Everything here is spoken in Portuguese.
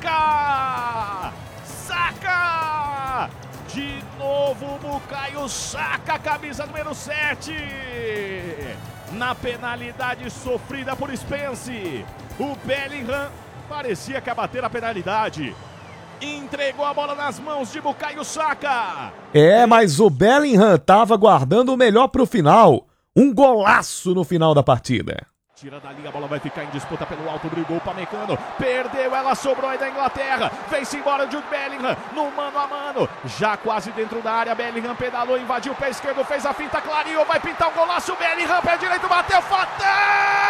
Saka! Saka! De novo o Bukayo Saka, camisa número 7. Na penalidade sofrida por Spence, o Bellingham parecia que ia bater a penalidade. Entregou a bola nas mãos de Bukayo Saka. Mas o Bellingham estava guardando o melhor para o final. Um golaço no final da partida. Tira dali, a bola vai ficar em disputa pelo alto, brigou o Upamecano, perdeu, ela sobrou aí da Inglaterra, vem-se embora o Jude Bellingham, no mano a mano, já quase dentro da área, Bellingham pedalou, invadiu o pé esquerdo, fez a finta, clareou, vai pintar um golaço, Bellingham, pé direito, bateu, fatal!